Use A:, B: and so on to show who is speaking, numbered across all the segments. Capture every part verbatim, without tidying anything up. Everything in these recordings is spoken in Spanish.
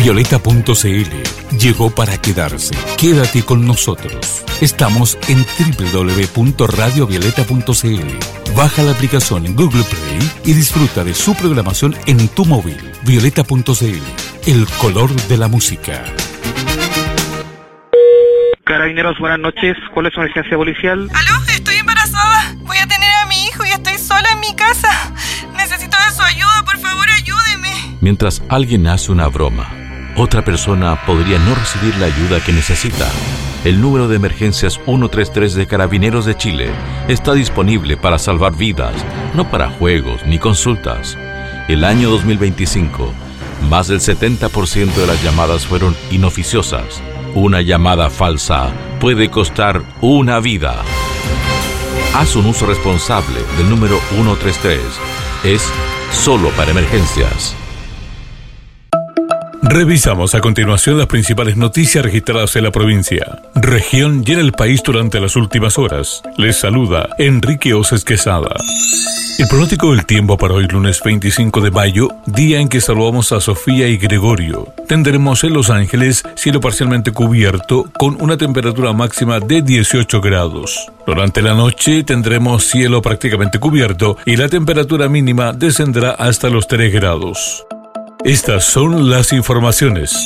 A: Violeta punto c l llegó para quedarse. Quédate con nosotros. Estamos en doble u doble u doble u punto radio violeta punto c l. Baja la aplicación en Google Play y disfruta de su programación en tu móvil. Violeta punto c l, el color de la música.
B: Carabineros, buenas noches. ¿Cuál es su emergencia policial?
C: ¿Aló? Estoy embarazada. Voy a tener a mi hijo y estoy sola en mi casa. Necesito de su ayuda, por favor, ayúdeme.
D: Mientras alguien hace una broma, otra persona podría no recibir la ayuda que necesita. El número de emergencias ciento treinta y tres de Carabineros de Chile está disponible para salvar vidas, no para juegos ni consultas. El año dos mil veinticinco, más del setenta por ciento de las llamadas fueron inoficiosas. Una llamada falsa puede costar una vida. Haz un uso responsable del número ciento treinta y tres. Es solo para emergencias.
A: Revisamos a continuación las principales noticias registradas en la provincia, región y en el país durante las últimas horas. Les saluda Enrique Oces Quesada. El pronóstico del tiempo para hoy, lunes veinticinco de mayo, día en que saludamos a Sofía y Gregorio. Tendremos en Los Ángeles cielo parcialmente cubierto con una temperatura máxima de dieciocho grados. Durante la noche tendremos cielo prácticamente cubierto y la temperatura mínima descenderá hasta los tres grados. Estas son las informaciones.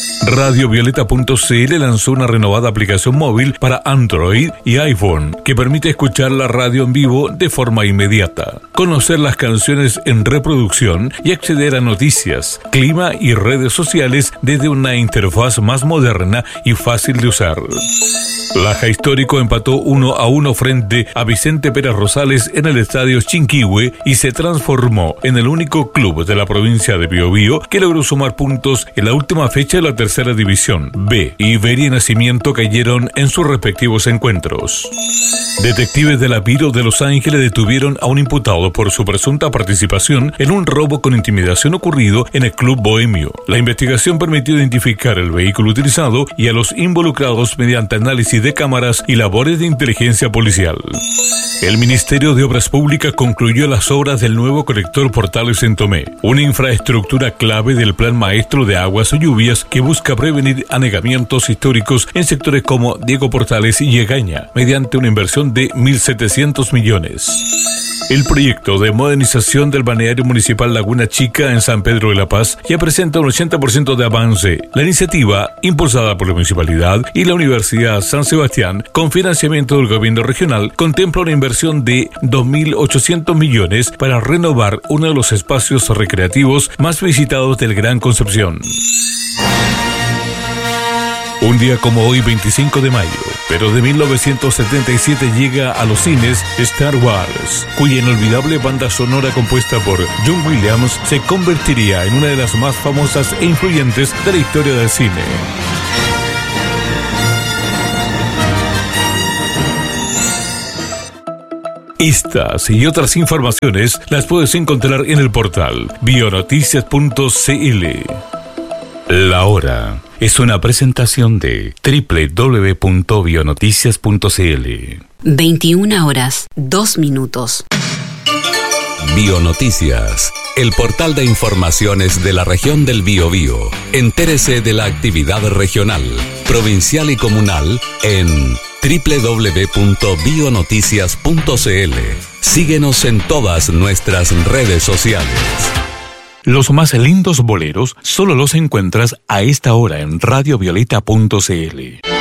A: Radio Violeta punto c l lanzó una renovada aplicación móvil para Android y iPhone que permite escuchar la radio en vivo de forma inmediata, conocer las canciones en reproducción y acceder a noticias, clima y redes sociales desde una interfaz más moderna y fácil de usar. Laja Histórico empató uno a uno frente a Vicente Pérez Rosales en el estadio Chinquihue y se transformó en el único club de la provincia de Biobío que logró sumar puntos en la última fecha de la tercera división B. Iberia y Nacimiento cayeron en sus respectivos encuentros. Detectives de la Biro de Los Ángeles detuvieron a un imputado por su presunta participación en un robo con intimidación ocurrido en el Club Bohemio. La investigación permitió identificar el vehículo utilizado y a los involucrados mediante análisis de cámaras y labores de inteligencia policial. El Ministerio de Obras Públicas concluyó las obras del nuevo colector Portales en Tomé, una infraestructura clave del Plan Maestro de Aguas y Lluvias que busca prevenir anegamientos históricos en sectores como Diego Portales y Egaña, mediante una inversión de mil setecientos millones. El proyecto de modernización del balneario municipal Laguna Chica en San Pedro de la Paz ya presenta un ochenta por ciento de avance. La iniciativa, impulsada por la municipalidad y la Universidad San Sebastián, con financiamiento del gobierno regional, contempla una inversión de dos mil ochocientos millones para renovar uno de los espacios recreativos más visitados del Gran Concepción. Un día como hoy, veinticinco de mayo, pero de mil novecientos setenta y siete llega a los cines Star Wars, cuya inolvidable banda sonora compuesta por John Williams se convertiría en una de las más famosas e influyentes de la historia del cine. Estas y otras informaciones las puedes encontrar en el portal bionoticias punto c l. La hora es una presentación de doble u doble u doble u punto bionoticias punto c l.
E: veintiuna horas, dos minutos.
F: Bionoticias, el portal de informaciones de la región del Biobío. Entérese de la actividad regional, provincial y comunal en doble u doble u doble u punto bionoticias punto c l. Síguenos en todas nuestras redes sociales.
A: Los más lindos boleros solo los encuentras a esta hora en radio violeta punto c l.